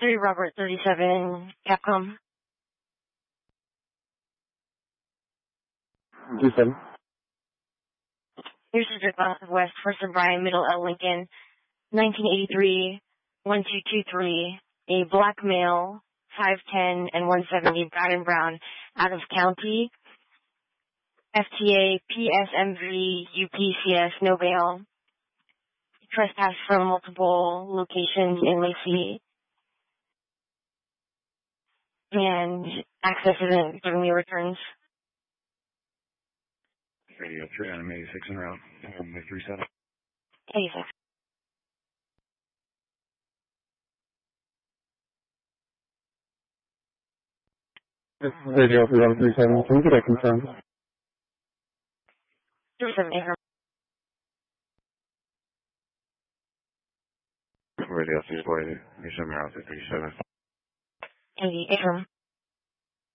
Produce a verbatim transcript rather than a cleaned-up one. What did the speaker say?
three Robert thirty-seven, Capcom. two seven. Here's District South of West, First and Bryan, Middle L. Lincoln, nineteen eighty-three, one two two three, a black male, five ten and one seventy, brown and brown, out of county, F T A, P S M V, U P C S, no bail, trespass from multiple locations in Lacey, and access isn't giving me returns. Radio three on eighty-six en route, one three seven. eighty-six. Radio three one three seven, can you get a confirm? three seven eight. Radio three forty, eighty-seven route three seven. eighty-eight.